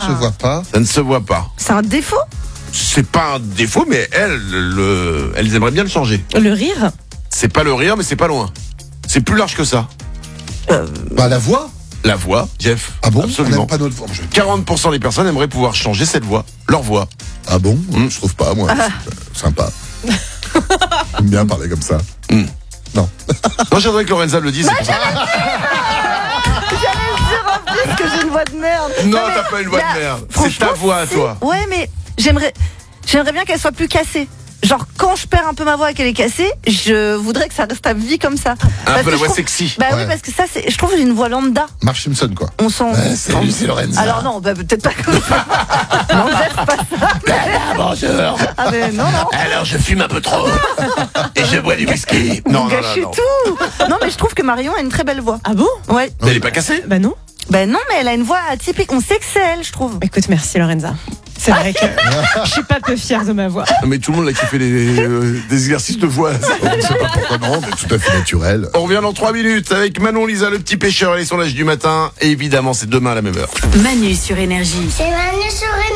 se voit pas. Ça ne se voit pas. C'est un défaut? C'est pas un défaut, mais elles aimeraient bien le changer. Le rire? C'est pas le rire, mais c'est pas loin. C'est plus large que ça. Bah, la voix. La voix, Jeff. Ah bon? On Absolument. n'aime pas notre voix. 40% des personnes aimeraient pouvoir changer cette voix, leur voix. Ah bon? Je trouve pas, moi. C'est sympa. J'aime bien parler comme ça. Non. Non, j'aimerais que Lorenza le dise. C'est pour ça. J'allais le dire en plus que j'ai une voix de merde. Non, t'as pas une voix de merde. C'est ta voix à toi. Ouais, mais j'aimerais bien qu'elle soit plus cassée. Genre, quand je perds un peu ma voix et qu'elle est cassée, je voudrais que ça reste à vie comme ça. Un peu la voix sexy. Bah Ouais. oui, parce que ça, je trouve que j'ai une voix lambda. Marge Simpson, quoi. On sent. Ouais, salut, c'est Lorenza. Alors non, bah, peut-être pas comme ça. Non, Jeff, pas ça. Bonjour. Ah mais non. Alors, je fume un peu trop. Et je bois du whisky. Vous gâchez tout. Non, mais je trouve que Marion a une très belle voix. Ah bon? Ouais. Mais elle est pas cassée. Bah non. Ben non, mais elle a une voix atypique. On sait que c'est elle, je trouve. Écoute, merci Lorenza. C'est vrai que je suis pas peu fière de ma voix. Non, mais tout le monde là qui fait des exercices de voix. On ne sait pas pourquoi non, mais tout à fait naturel. On revient dans 3 minutes avec Manon Lisa, le petit pêcheur et les sondages du matin. Et évidemment, c'est demain à la même heure. Manu sur Énergie. C'est Manu sur Énergie.